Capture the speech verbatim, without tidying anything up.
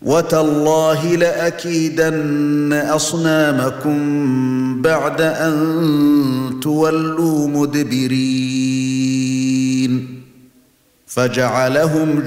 وتالله لأكيدن أصنامكم بعد أن تولوا مدبرين فجعلهم